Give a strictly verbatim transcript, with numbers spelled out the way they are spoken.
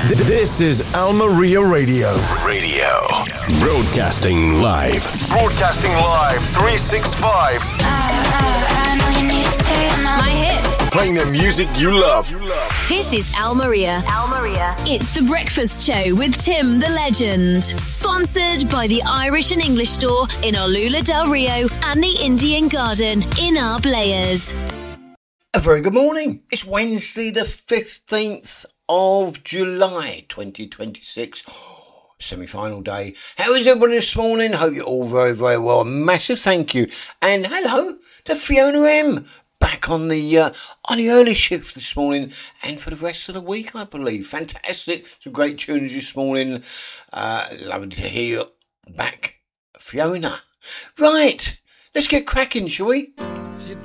This is Almeria Radio. Radio. Broadcasting live. Broadcasting live, three sixty-five. Uh, uh, I know you need a taste. My hits. Playing the music you love. This is Almeria. Almeria. It's the breakfast show with Tim the Legend. Sponsored by the Irish and English store in Olula del Rio and the Indian Garden in Arblayers. A very good morning. It's Wednesday the fifteenth of July twenty twenty-six. Oh, semi-final day. How is everybody this morning? Hope you're all very, very well. A massive thank you. And hello to Fiona M. Back on the uh, on the early shift this morning and for the rest of the week, I believe. Fantastic. Some great tunes this morning. Uh, lovely to hear you back, Fiona. Right. Let's get cracking, shall we?